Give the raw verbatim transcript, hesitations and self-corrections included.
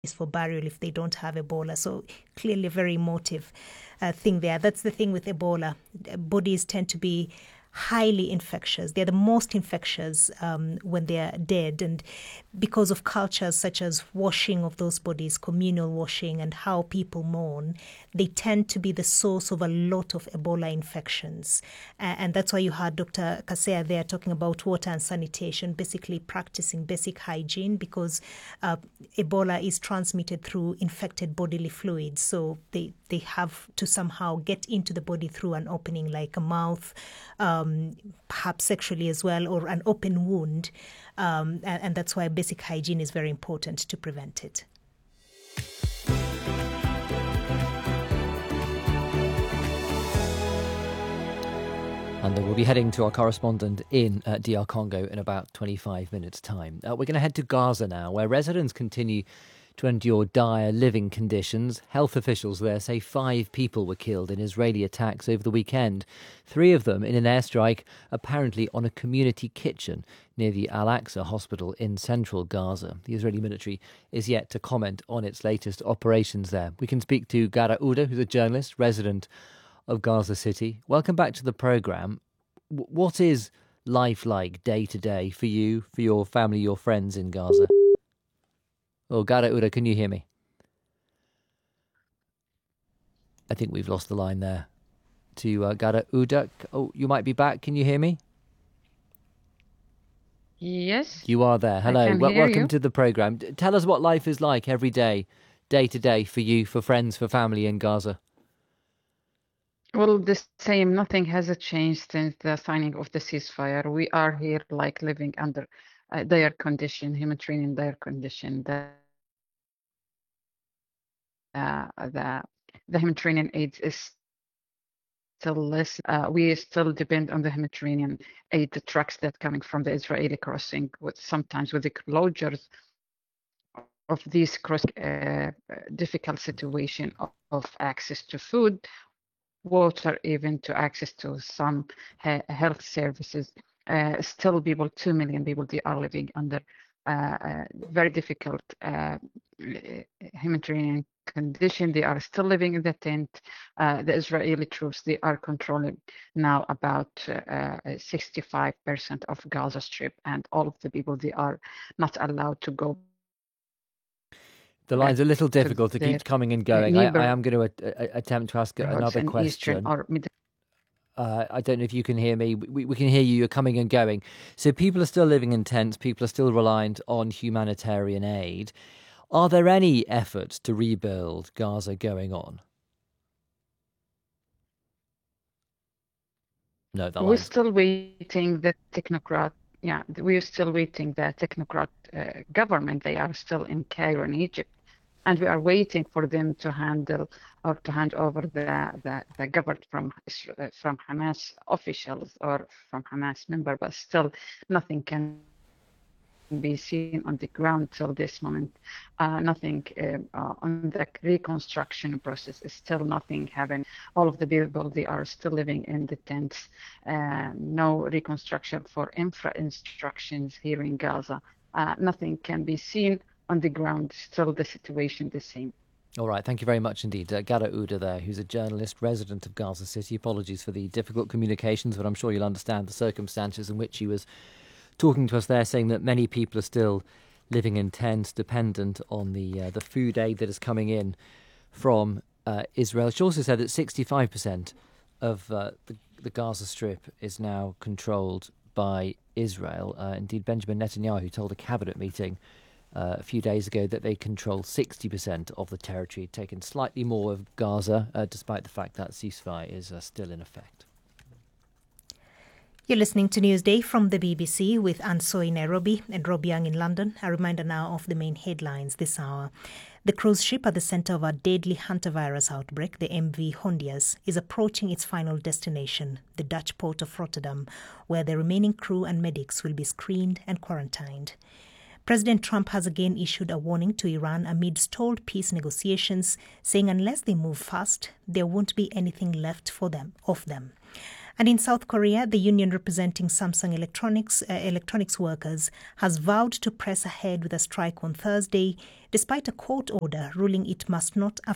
for burial if they don't have Ebola. So clearly a very emotive uh, thing there. That's the thing with Ebola. Bodies tend to be highly infectious. They're the most infectious um, when they're dead. And because of cultures such as washing of those bodies, communal washing, and how people mourn, they tend to be the source of a lot of Ebola infections. Uh, and that's why you heard Doctor Kaseya there talking about water and sanitation, basically practicing basic hygiene, because uh, Ebola is transmitted through infected bodily fluids. So they, they have to somehow get into the body through an opening like a mouth, um, perhaps sexually as well, or an open wound. Um, and, and that's why basic hygiene is very important to prevent it. And we'll be heading to our correspondent in uh, D R Congo in about twenty-five minutes' time. Uh, we're going to head to Gaza now, where residents continue to endure dire living conditions. Health officials there say five people were killed in Israeli attacks over the weekend. Three of them in an airstrike, apparently on a community kitchen near the Al-Aqsa hospital in central Gaza. The Israeli military is yet to comment on its latest operations there. We can speak to Gara Uda, who's a journalist, resident of Gaza City. Welcome back to the programme. W- what is life like day to day for you, for your family, your friends in Gaza? Oh, Gara Uda, can you hear me? I think we've lost the line there to uh, Gara Uda. Oh, you might be back. Can you hear me? Yes. You are there. Hello. I can Well, hear welcome you. to the programme. D- Tell us what life is like every day, day to day for you, for friends, for family in Gaza. Well, the same. Nothing has changed since the signing of the ceasefire. We are here like living under uh, dire condition, humanitarian dire condition. The, uh, the, the humanitarian aid is still less. Uh, we still depend on the humanitarian aid, the trucks that coming from the Israeli crossing, with sometimes with the closures of these cross, uh, difficult situation of, of access to food, water, even to access to some he- health services. Uh, still people, two million people, they are living under uh, uh, very difficult uh, humanitarian condition. They are still living in the tent. Uh, the Israeli troops, they are controlling now about uh, sixty-five percent of Gaza Strip, and all of the people, they are not allowed to go The back line's a little to difficult. It their keeps coming and uh, going. I, I am going to a- a- attempt to ask neighborhoods another in eastern question. or middle. Uh, I don't know if you can hear me. We, we can hear you. You're coming and going. So people are still living in tents. People are still reliant on humanitarian aid. Are there any efforts to rebuild Gaza going on? No, the We're line's... still waiting the technocrat. Yeah, we're still waiting the technocrat uh, government. They are still in Cairo in Egypt, and we are waiting for them to handle or to hand over the the, the government from uh, from Hamas officials or from Hamas member. But still, nothing can be seen on the ground till this moment. Uh, nothing uh, uh, on the reconstruction process is still nothing happened. All of the people, they are still living in the tents. Uh, no reconstruction for infrastructures here in Gaza. Uh, nothing can be seen on the ground. Still the situation the same. All right, thank you very much indeed. Uh, Gara Uda there, who's a journalist, resident of Gaza City. Apologies for the difficult communications, but I'm sure you'll understand the circumstances in which he was talking to us there, saying that many people are still living in tents, dependent on the uh, the food aid that is coming in from uh, Israel. She also said that sixty-five percent of uh, the, the Gaza Strip is now controlled by Israel. Uh, indeed, Benjamin Netanyahu told a cabinet meeting uh, a few days ago that they control sixty percent of the territory, taking slightly more of Gaza, uh, despite the fact that ceasefire is uh, still in effect. You're listening to Newsday from the B B C with Anso in Nairobi and Rob Young in London. A reminder now of the main headlines this hour. The cruise ship at the centre of a deadly hantavirus outbreak, the M V Hondias, is approaching its final destination, the Dutch port of Rotterdam, where the remaining crew and medics will be screened and quarantined. President Trump has again issued a warning to Iran amid stalled peace negotiations, saying unless they move fast, there won't be anything left for them of them. And in South Korea, the union representing Samsung Electronics uh, electronics workers has vowed to press ahead with a strike on Thursday, despite a court order ruling it must not